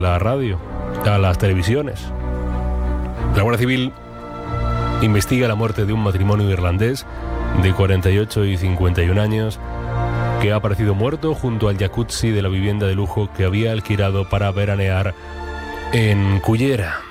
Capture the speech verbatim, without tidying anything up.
la radio, a las televisiones. La Guardia Civil investiga la muerte de un matrimonio irlandés de cuarenta y ocho y cincuenta y un años que ha aparecido muerto junto al jacuzzi de la vivienda de lujo que había alquilado para veranear en Cullera.